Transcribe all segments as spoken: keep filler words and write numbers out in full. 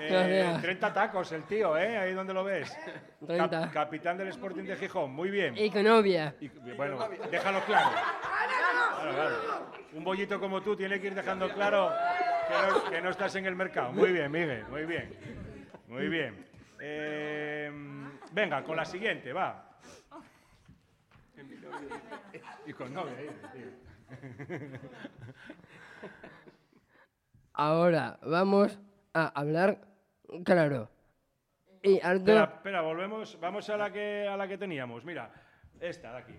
Eh, treinta tacos el tío, ¿eh? Ahí donde lo ves. treinta. Cap capitán del Sporting de Gijón, muy bien. Y con novia. Y, bueno, déjalo claro. Claro, claro. Un bollito como tú tiene que ir dejando claro que no, que no estás en el mercado. Muy bien, Miguel, muy bien. Muy bien. Eh, venga, con la siguiente, va. Y con novia, tío. Ahora vamos a hablar claro. Y harto... Espera, espera, volvemos, vamos a la que a la que teníamos. Mira, esta de aquí.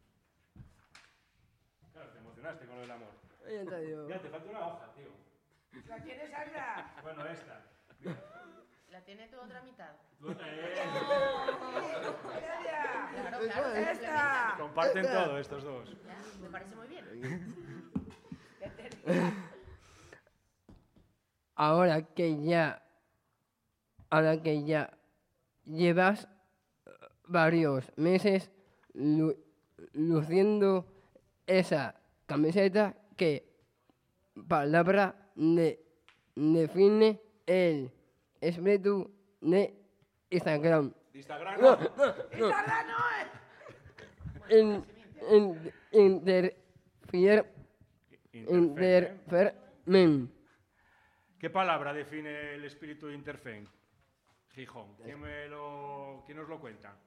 Claro, te emocionaste con lo del amor. Ya, te falta una hoja, tío. ¿La tienes, Sandra? Bueno, esta. Mira. ¿La tiene tu otra mitad? Eh, Claro, claro. ¡Esta! comparten todo estos dos. Ya, me parece muy bien. Ahora que ya... Ahora que ya llevas varios meses lu luciendo esa camiseta, ¿qué palabra de define el espíritu de Instagram? Instagram no. ¡Instagram no es! In, in, interfier, Interfen, ¿eh? interfermen. ¿Qué palabra define el espíritu de Interfen? Gijón. ¿Quién, me lo, ¿Quién nos lo cuenta?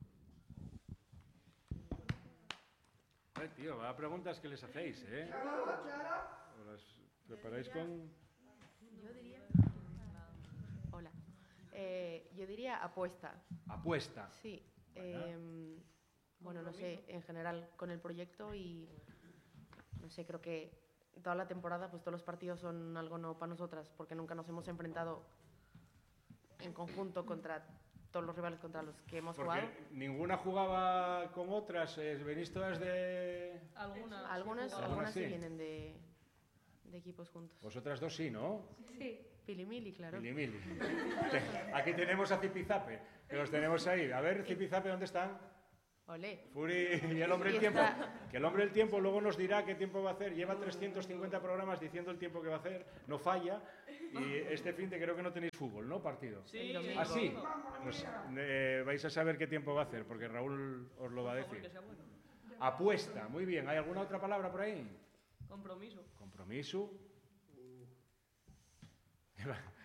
Eh, tío, vaya preguntas que les hacéis, ¿eh? ¿Os preparáis con...? Yo diría... Hola. Eh, yo diría apuesta. Apuesta. Sí. Eh, bueno, no sé, en general con el proyecto y... No sé, creo que toda la temporada, pues todos los partidos son algo nuevo para nosotras, porque nunca nos hemos enfrentado en conjunto contra todos los rivales contra los que hemos Porque jugado. ninguna jugaba con otras. eh, ¿Venís todas de...? Algunas. Algunas, Algunas algunas sí sí. vienen de, de equipos juntos. Vosotras dos sí, ¿no? Sí. Pilimili, claro. Mili, mili. Aquí tenemos a Zipizape, que los tenemos ahí. A ver, Zipizape, ¿dónde están? Olé. Furi y el hombre del Y tiempo. está- Que el hombre del tiempo luego nos dirá qué tiempo va a hacer. Lleva trescientos cincuenta programas diciendo el tiempo que va a hacer, no falla. Y este fin de creo que no tenéis fútbol, ¿no? Partido. Sí, ¿Ah, sí? Pues eh, vais a saber qué tiempo va a hacer, porque Raúl os lo va a decir. que sea bueno. Apuesta, muy bien. ¿Hay alguna otra palabra por ahí? Compromiso. Compromiso.